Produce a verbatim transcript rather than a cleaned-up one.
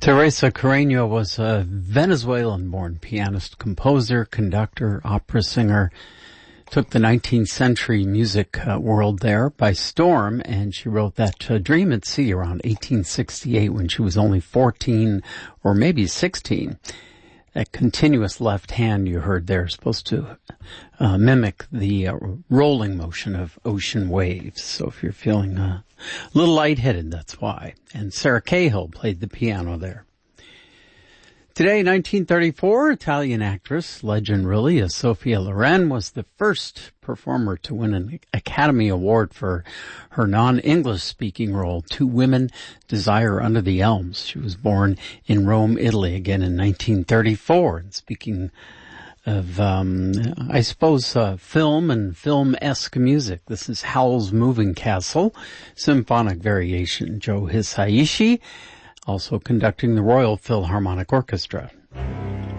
Teresa Carreño was a Venezuelan-born pianist, composer, conductor, opera singer. Took the nineteenth century music uh, world there by storm, and she wrote that uh, Dream at Sea around eighteen sixty-eight when she was only fourteen or maybe sixteen. That continuous left hand you heard there is supposed to uh, mimic the uh, rolling motion of ocean waves. So if you're feeling uh, a little lightheaded, that's why. And Sarah Cahill played the piano there. Today, nineteen thirty-four, Italian actress, legend really, as Sophia Loren was the first performer to win an Academy Award for her non-English speaking role, Two Women, Desire Under the Elms. She was born in Rome, Italy, again in nineteen thirty-four. And speaking of, um, I suppose, uh, film and film-esque music, this is Howl's Moving Castle, symphonic variation, Joe Hisaishi, also conducting the Royal Philharmonic Orchestra.